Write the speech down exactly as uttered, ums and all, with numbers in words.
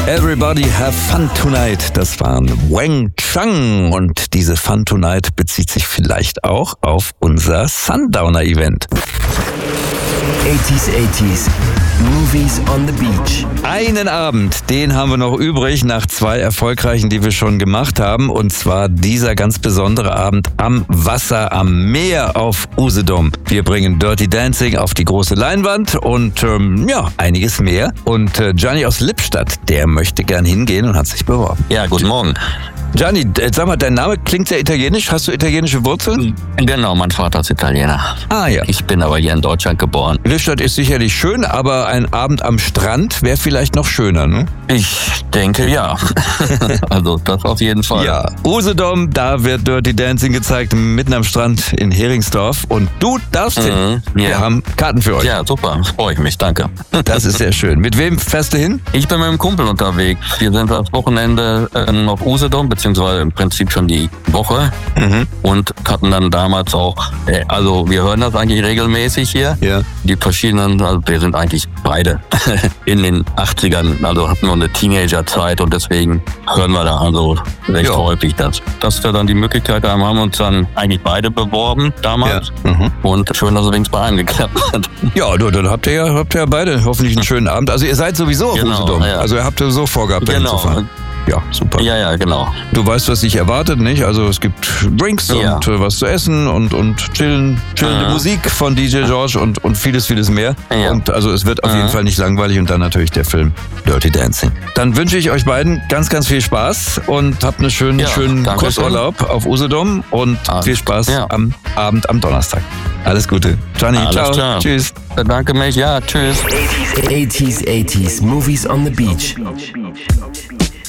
Everybody have fun tonight. Das waren Wang Chang und diese Fun Tonight bezieht sich vielleicht auch auf unser Sundowner-Event. achtziger, achtziger Movies on the Beach. Einen Abend, den haben wir noch übrig nach zwei erfolgreichen, die wir schon gemacht haben. Und zwar dieser ganz besondere Abend am Wasser, am Meer auf Usedom. Wir bringen Dirty Dancing auf die große Leinwand und ähm, ja, einiges mehr. Und äh, Gianni aus Lippstadt, der möchte gern hingehen und hat sich beworben. Ja, guten Morgen. Gianni, sag mal, dein Name klingt sehr italienisch. Hast du italienische Wurzeln? Genau, mein Vater ist Italiener. Ah ja. Ich bin aber hier in Deutschland geboren. Lippstadt ist sicherlich schön, aber ein Abend am Strand wäre vielleicht noch schöner, ne? Ich denke, ja. Also das auf jeden Fall. Ja, Usedom, da wird Dirty Dancing gezeigt, mitten am Strand in Heringsdorf. Und du darfst Mhm, hin. ja. Wir haben Karten für euch. Ja, super. Freue ich mich, danke. Das ist sehr schön. Mit wem fährst du hin? Ich bin mit einem Kumpel unterwegs. Wir sind das Wochenende äh, auf Usedom, beziehungsweise im Prinzip schon die Woche. Mhm. Und hatten dann damals auch, äh, also wir hören das eigentlich regelmäßig hier. Ja. Die verschiedenen, also wir sind eigentlich beide in den achtzigern, also hatten wir eine Teenagerzeit und deswegen hören wir da also recht Ja. häufig das. Dass wir dann die Möglichkeit haben, haben uns dann eigentlich beide beworben damals. Ja. Mhm. Und schön, dass es wenigstens bei einem geklappt hat. Ja, du, dann habt ihr ja, habt ihr ja beide hoffentlich einen schönen Abend. Also ihr seid sowieso auf Genau, Usedom. ja. Also ihr habt ja so vorgehabt, dahin zu Genau. fahren. Ja, super. Ja, ja, genau. Du weißt, was dich erwartet, nicht? Also es gibt Drinks Ja. und äh, was zu essen und, und chillen, chillende Mhm. Musik von D J George und, und vieles, vieles mehr. Ja. Und also es wird auf Mhm. jeden Fall nicht langweilig und dann natürlich der Film Dirty Dancing. Dann wünsche ich euch beiden ganz, ganz viel Spaß und habt einen schönen, Ja, schönen danke Kurzurlaub auf Usedom und Alles viel Spaß ja. am Abend am Donnerstag. Alles Gute. Gianni, Alles ciao. klar. Tschüss. Bedanke mich, ja, tschüss. achtziger, achtziger Movies on the Beach.